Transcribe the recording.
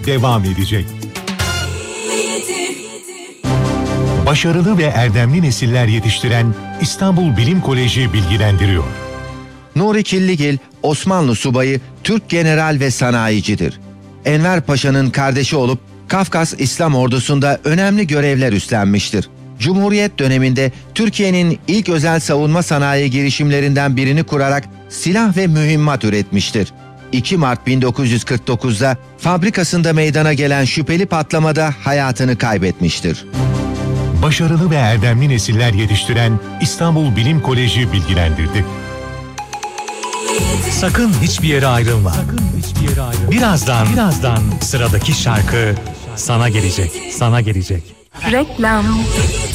devam edecek. Başarılı ve erdemli nesiller yetiştiren İstanbul Bilim Koleji bilgilendiriyor. Nuri Killigil, Osmanlı subayı, Türk general ve sanayicidir. Enver Paşa'nın kardeşi olup Kafkas İslam Ordusu'nda önemli görevler üstlenmiştir. Cumhuriyet döneminde Türkiye'nin ilk özel savunma sanayi girişimlerinden birini kurarak silah ve mühimmat üretmiştir. 2 Mart 1949'da fabrikasında meydana gelen şüpheli patlamada hayatını kaybetmiştir. Başarılı ve erdemli nesiller yetiştiren İstanbul Bilim Koleji bilgilendirdi. Sakın hiçbir yere ayrılma. Birazdan sıradaki şarkı sana gelecek. Reklam.